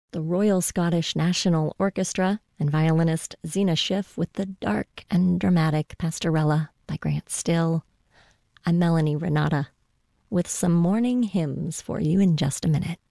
the Royal Scottish National Orchestra, and violinist Zena Schiff with the dark and dramatic Pastorella by Grant Still. I'm Melanie Renata with some morning hymns for you in just a minute.